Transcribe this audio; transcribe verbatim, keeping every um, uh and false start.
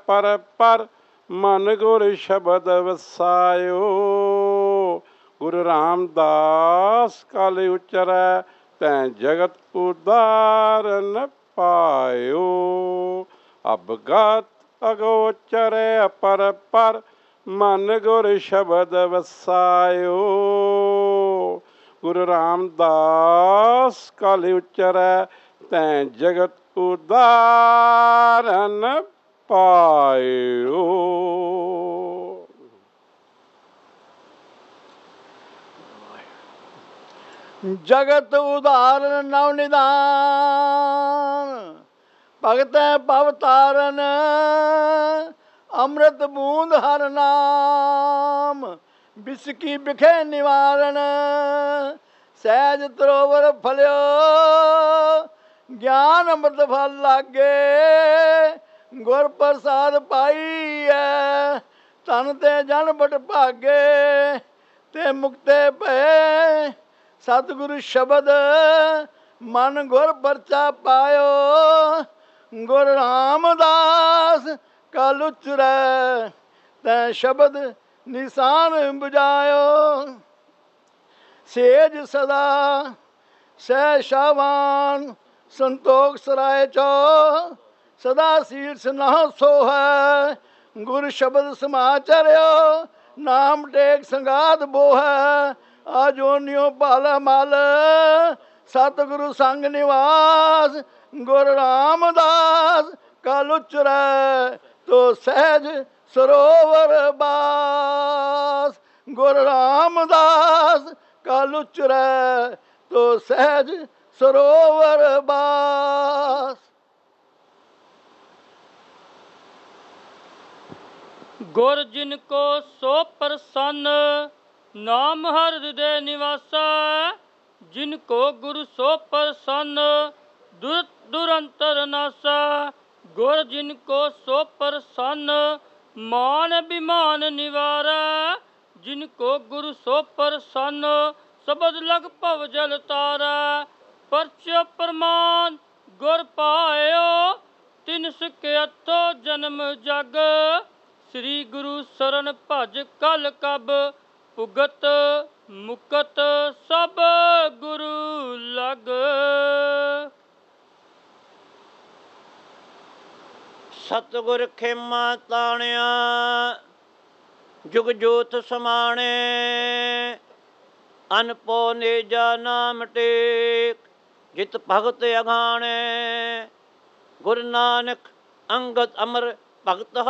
ਪਰ ਪਰ ਮਨ ਗੁਰ ਸ਼ਬਦ ਵਸਾਇਓ। ਗੁਰੂ ਰਾਮਦਾਸ ਕਲ ਉਚਰੈ ਤੈਂ ਜਗਤ ਉਦਾਰਨ ਪਾਇਓ। ਅਬਗਤ ਅਗੋਚਰੈ ਪਰ ਪਰ ਮਨ ਗੁਰ ਸ਼ਬਦ ਵਸਾਇਓ। ਗੁਰੂ ਰਾਮਦਾਸ ਕਲ ਉਚਰੈ ਤੈਂ ਜਗਤ ਉਦਾਰਨ ਪਾਇਓ। ਜਗਤ ਉਦਾਰਨ ਨਵ ਨਿਦਾਨ ਭਗਤੈ ਭਵ ਤਾਰਨ। ਅੰਮ੍ਰਿਤ ਬੂੰਦ ਹਰ ਨਾਮ ਬਿਸਕੀ ਬਿਖੇ ਨਿਵਾਰਨ। ਸਹਿਜ ਤਰੋਵਰ ਫਲਿਓ ਗਿਆਨ ਅੰਮ੍ਰਿਤ ਫਲ ਲਾਗੇ। ਗੁਰ ਪ੍ਰਸਾਦ ਪਾਈਐ ਤਨ ਤੇ ਜਨ ਬਟ ਭਾਗੇ। ਤੇ ਮੁਕਤੇ ਭਏ ਸਤਿਗੁਰੂ ਸ਼ਬਦ ਮਨ ਗੁਰ ਪਰਚਾ ਪਾਇਓ। ਗੁਰ ਰਾਮਦਾਸ ਕਲ ਉਚਰੈ ਤੈਂ ਸ਼ਬਦ ਨਿਸ਼ਾਨ ਬੁਝਾਇਓ। ਸੇਜ ਸਦਾ ਸਹਿ ਸ਼ਾਵਾਨ ਸੰਤੋਖ ਸਰਾਏ ਚੋ। ਸਦਾ ਸੀਰਸ ਨਾ ਸੋਹੈ ਗੁਰ ਸ਼ਬਦ ਸਮਾਚਰਿਓ। ਨਾਮ ਟੇਕ ਸੰਗਾਤ ਬੋਹੈ ਆਜੋਨਿਓ ਭਾਲ ਮਲ। ਸਤਿਗੁਰੂ ਸੰਗ ਨਿਵਾਸ ਗੁਰ ਰਾਮਦਾਸ ਕਲ ਉਚਰੈ ਤੋ ਸਹਿਜ ਸਰੋਵਰ ਬਾਸ। ਗੁਰ ਰਾਮਦਾਸ ਕਲ ਉਚਰੈ ਤੋ ਸਹਿਜ ਸਰੋਵਰ ਬਾਸ। ਗੁਰ ਜਿਨ ਕੋ ਸੋ ਪ੍ਰਸੰਨ ਨਾਮ ਹਰਿ ਹਿਰਦੈ ਨਿਵਾਸਾ। ਜਿਨ ਕੋ ਗੁਰੂ ਸੋ ਪ੍ਰਸੰਨ ਦੁਰ ਦੁਰੰਤਰ ਨਾਸਾ। ਗੁਰ ਜਿਨ ਕੋ ਸੋ ਪ੍ਰਸੰਨ ਮਾਨ ਬਿਮਾਨ ਨਿਵਾਰੈ। ਜਿਨ ਕੋ ਗੁਰੂ ਸੋ ਪ੍ਰਸੰਨ ਸਬਦ ਲਗ ਭਵ ਜਲ ਤਾਰੈ। ਪਰਚਾ ਪ੍ਰਮਾਨ ਗੁਰ ਪਾਇਓ ਤਿਨ ਸਿਖਿਅਥੋ ਜਨਮ ਜਗ। ਸ੍ਰੀ ਗੁਰੂ ਸਰਨ ਭਜ ਕਲ ਕਬ ਭੁਗਤ ਮੁਕਤ ਸਭ ਗੁਰੂ ਲਗ। ਸਤਿਗੁਰ ਖੇਮਾ ਤਾਣਿਆ ਜੁਗ ਜੋਤ ਸਮਾਣੇ। ਅਨਪੋ ਨੇਜਾ ਨਾਮ ਟੇਕ ਜਿਤ ਭਗਤ ਅਗਾਣੇ। ਗੁਰੂ ਨਾਨਕ ਅੰਗਦ ਅਮਰ ਭਗਤ